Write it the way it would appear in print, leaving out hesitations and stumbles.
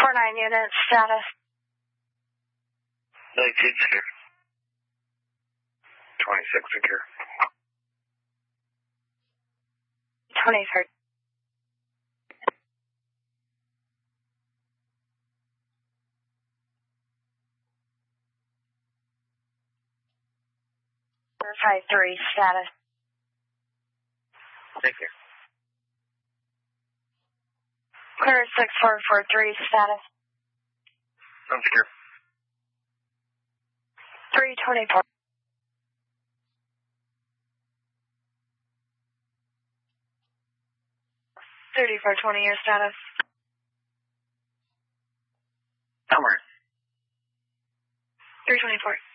49 units, status. 19 secure. 26 secure. 23rd. Verify 3, status. Thank you. Clear 6443, status. I'm secure. 324. 3420, your status. Somewhere. 324.